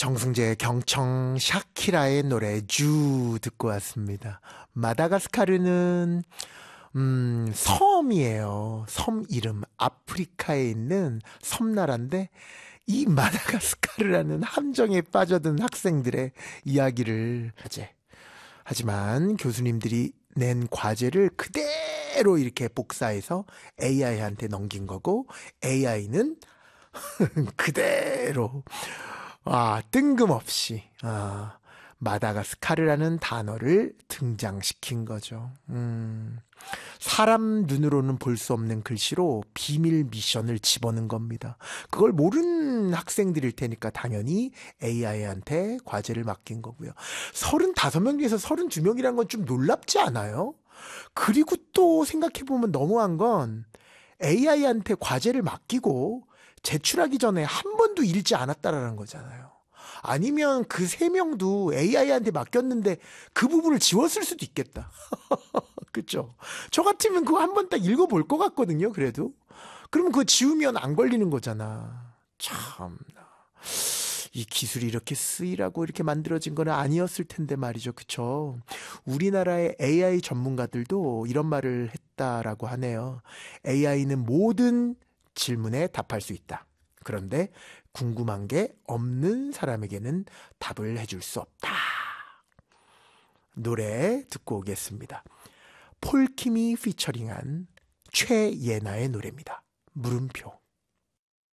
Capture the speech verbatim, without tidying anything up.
정승재 경청 샤키라의 노래 주 듣고 왔습니다. 마다가스카르는 음, 섬이에요. 섬 이름. 아프리카에 있는 섬나라인데 이 마다가스카르라는 함정에 빠져든 학생들의 이야기를 하지. 하지만 교수님들이 낸 과제를 그대로 이렇게 복사해서 에이아이한테 넘긴 거고 에이아이는 그대로 아, 뜬금없이 아, 마다가스카르라는 단어를 등장시킨 거죠. 음, 사람 눈으로는 볼 수 없는 글씨로 비밀 미션을 집어넣은 겁니다. 그걸 모르는 학생들일 테니까 당연히 에이아이한테 과제를 맡긴 거고요. 서른다섯 명 중에서 서른두 명이란 건 좀 놀랍지 않아요? 그리고 또 생각해보면 너무한 건 에이아이한테 과제를 맡기고 제출하기 전에 한 번도 읽지 않았다라는 거잖아요. 아니면 그 세 명도 에이아이한테 맡겼는데 그 부분을 지웠을 수도 있겠다. 그쵸? 저 같으면 그거 한 번 딱 읽어볼 것 같거든요, 그래도. 그러면 그거 지우면 안 걸리는 거잖아. 참. 이 기술이 이렇게 쓰이라고 이렇게 만들어진 건 아니었을 텐데 말이죠. 그쵸? 우리나라의 에이아이 전문가들도 이런 말을 했다라고 하네요. 에이아이는 모든 질문에 답할 수 있다. 그런데 궁금한 게 없는 사람에게는 답을 해줄 수 없다. 노래 듣고 오겠습니다. 폴킴이 피처링한 최예나의 노래입니다. 물음표.